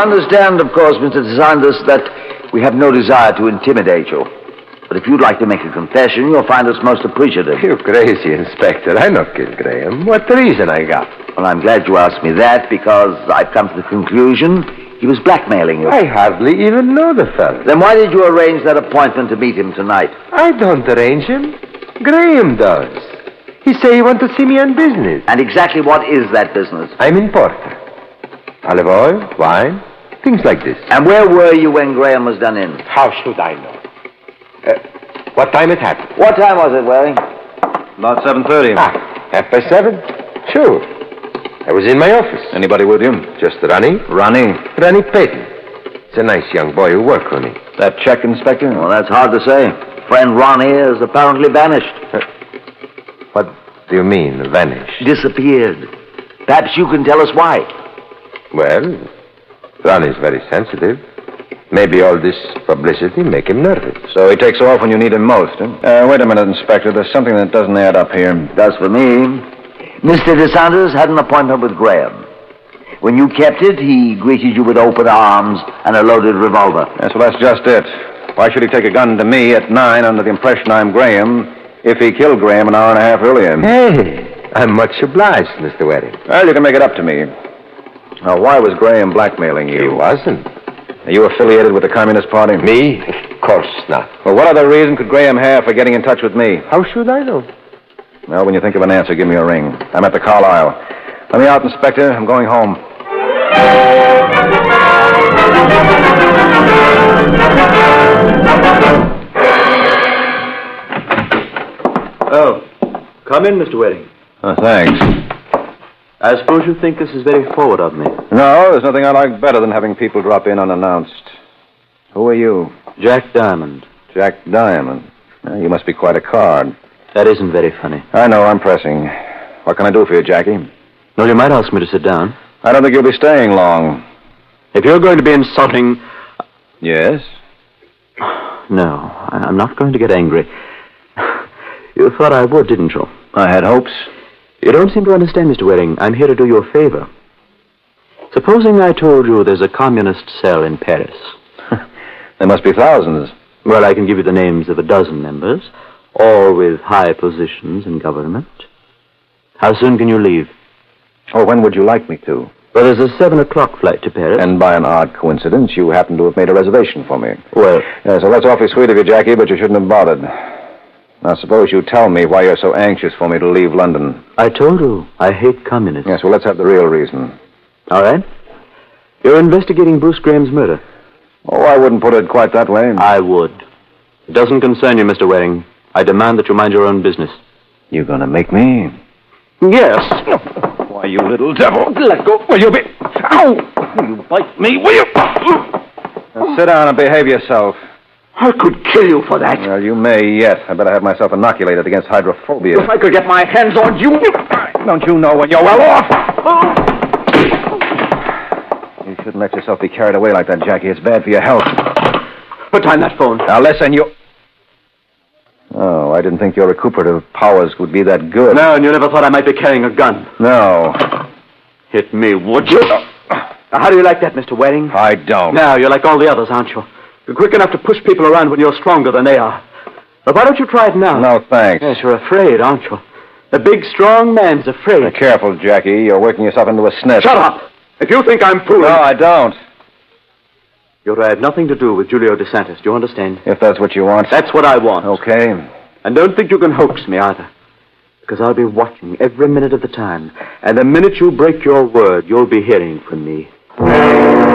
understand, of course, Mr. DeSantis, that we have no desire to intimidate you. But if you'd like to make a confession, you'll find us most appreciative. You crazy, Inspector. I not killed Graham. What reason I got? Well, I'm glad you asked me that, because I've come to the conclusion he was blackmailing you. I hardly even know the fellow. Then why did you arrange that appointment to meet him tonight? I don't arrange him. Graham does. He say he want to see me on business. And exactly what is that business? I'm importer. Olive oil, wine, things like this. And where were you when Graham was done in? How should I know? What time it happened? What time was it, Waring? About 7:30. 7:30? Sure. I was in my office. Anybody with you? Just Ronnie. Ronnie. Ronnie Payton. It's a nice young boy who work for me. That check, Inspector? Well, that's hard to say. Friend Ronnie is apparently vanished. What do you mean, vanished? Disappeared. Perhaps you can tell us why. Well, Ronnie's very sensitive. Maybe all this publicity make him nervous. So he takes off when you need him most, huh? Wait a minute, Inspector. There's something that doesn't add up here. Does for me. Mr. DeSantis had an appointment with Graham. When you kept it, he greeted you with open arms and a loaded revolver. Yes, well, that's just it. Why should he take a gun to me at 9 under the impression I'm Graham if he killed Graham an hour and a half earlier? Hey, I'm much obliged, Mr. Waring. Well, you can make it up to me. Now, why was Graham blackmailing you? He wasn't. Are you affiliated with the Communist Party? Me? Of course not. Well, what other reason could Graham have for getting in touch with me? How should I know? Well, when you think of an answer, give me a ring. I'm at the Carlisle. Let me out, Inspector. I'm going home. Oh, come in, Mr. Waring. Oh, thanks. I suppose you think this is very forward of me. No, there's nothing I like better than having people drop in unannounced. Who are you? Jack Diamond. Jack Diamond. You must be quite a card. That isn't very funny. I know, I'm pressing. What can I do for you, Jackie? Well, you might ask me to sit down. I don't think you'll be staying long. If you're going to be insulting... Yes? No, I'm not going to get angry. You thought I would, didn't you? I had hopes. You don't seem to understand, Mr. Waring. I'm here to do you a favor. Supposing I told you there's a communist cell in Paris. There must be thousands. Well, I can give you the names of a dozen members, all with high positions in government. How soon can you leave? Oh, when would you like me to? Well, there's a 7 o'clock flight to Paris. And by an odd coincidence, you happen to have made a reservation for me. Well... Yeah, so that's awfully sweet of you, Jackie, but you shouldn't have bothered. Now, suppose you tell me why you're so anxious for me to leave London. I told you, I hate communists. Yes, well, let's have the real reason. All right. You're investigating Bruce Graham's murder. Oh, I wouldn't put it quite that way. I would. It doesn't concern you, Mr. Waring. I demand that you mind your own business. You gonna make me? Yes. Why, you little devil. Let go. Will you be... Ow! Will you bite me, will you? Now, sit down and behave yourself. I could kill you for that. Well, you may yet. I better have myself inoculated against hydrophobia. If I could get my hands on you... Don't you know when you're well off? You shouldn't let yourself be carried away like that, Jackie. It's bad for your health. Put down that phone. Now, listen, you... Oh, I didn't think your recuperative powers would be that good. No, and you never thought I might be carrying a gun. No. Hit me, would you? How do you like that, Mr. Waring? I don't. Now, you're like all the others, aren't you? You're quick enough to push people around when you're stronger than they are. But why don't you try it now? No, thanks. Yes, you're afraid, aren't you? The big, strong man's afraid. Be careful, Jackie. You're working yourself into a snitch. Shut up! If you think I'm fooling... No, I don't. You're to have nothing to do with Julio DeSantis. Do you understand? If that's what you want. That's what I want. Okay. And don't think you can hoax me either. Because I'll be watching every minute of the time. And the minute you break your word, you'll be hearing from me.